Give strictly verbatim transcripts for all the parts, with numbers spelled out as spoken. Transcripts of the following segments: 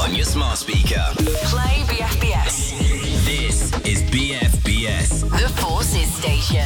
on your smart speaker. Play B F B S. This is B F B S. The Forces Station.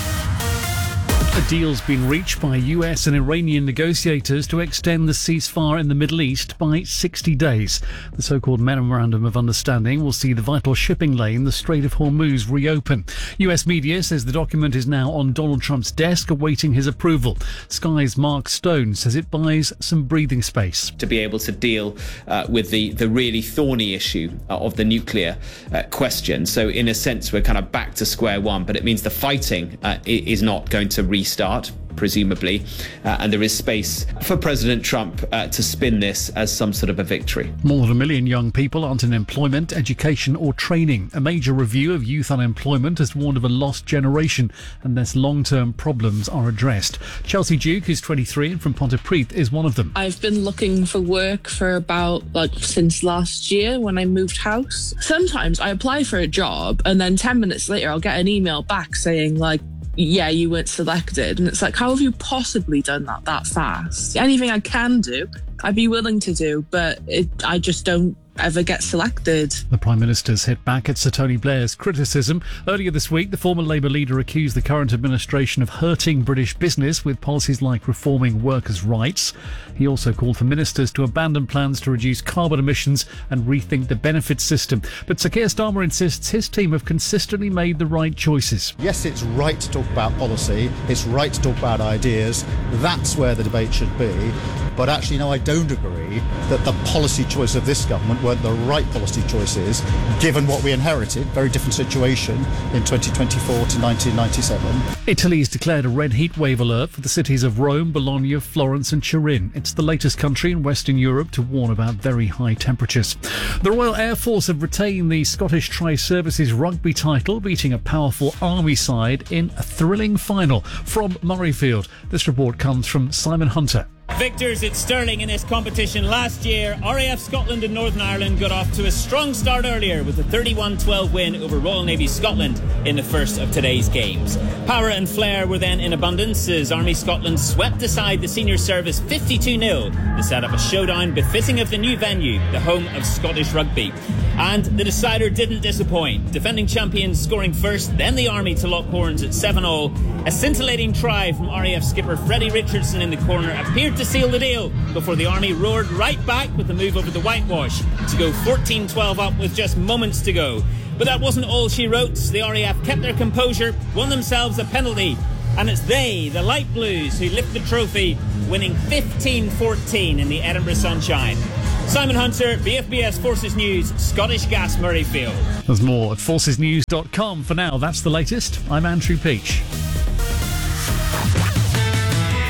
A deal's been reached by U S and Iranian negotiators to extend the ceasefire in the Middle East by sixty days. The so-called Memorandum of Understanding will see the vital shipping lane, the Strait of Hormuz, reopen. U S media says the document is now on Donald Trump's desk awaiting his approval. Sky's Mark Stone says it buys some breathing space. To be able to deal uh, with the, the really thorny issue uh, of the nuclear uh, question. So in a sense, we're kind of back to square one, but it means the fighting uh, is not going to restart. Start, presumably, uh, and there is space for President Trump uh, to spin this as some sort of a victory. More than a million young people aren't in employment, education or training. A major review of youth unemployment has warned of a lost generation unless long-term problems are addressed. Chelsea Duke, who's twenty-three and from Pontypridd, is one of them. I've been looking for work for about, like, since last year when I moved house. Sometimes I apply for a job and then ten minutes later I'll get an email back saying, like, yeah, you weren't selected. And it's like, how have you possibly done that that fast? Anything I can do, I'd be willing to do, but it, I just don't ever get selected. The Prime Minister's hit back at Sir Tony Blair's criticism. Earlier this week, the former Labour leader accused the current administration of hurting British business with policies like reforming workers' rights. He also called for ministers to abandon plans to reduce carbon emissions and rethink the benefits system. But Sir Keir Starmer insists his team have consistently made the right choices. Yes, it's right to talk about policy. It's right to talk about ideas. That's where the debate should be. But actually, no, I don't agree that the policy choice of this government weren't the right policy choices, given what we inherited, very different situation in twenty twenty-four to nineteen ninety-seven. Italy's declared a red heat wave alert for the cities of Rome, Bologna, Florence and Turin. It's the latest country in Western Europe to warn about very high temperatures. The Royal Air Force have retained the Scottish Tri-Services rugby title, beating a powerful Army side in a thrilling final. From Murrayfield, this report comes from Simon Hunter. Victors at Stirling in this competition last year, R A F Scotland and Northern Ireland got off to a strong start earlier with a thirty-one twelve win over Royal Navy Scotland in the first of today's games. Power and flair were then in abundance as Army Scotland swept aside the senior service fifty-two nil to set up a showdown befitting of the new venue, the home of Scottish rugby. And the decider didn't disappoint. Defending champions scoring first, then the Army to lock horns at seven all. A scintillating try from R A F skipper Freddie Richardson in the corner appeared to seal the deal before the Army roared right back with the move over the whitewash to go fourteen twelve up with just moments to go. But that wasn't all she wrote. The R A F kept their composure, won themselves a penalty, and it's they, the Light Blues, who lift the trophy, winning fifteen fourteen in the Edinburgh sunshine. Simon Hunter, B F B S Forces News, Scottish Gas Murrayfield. There's more at forces news dot com. For now, that's the latest. I'm Andrew Peach.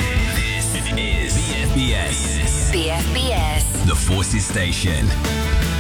This is B F B S. B F B S. The Forces Station.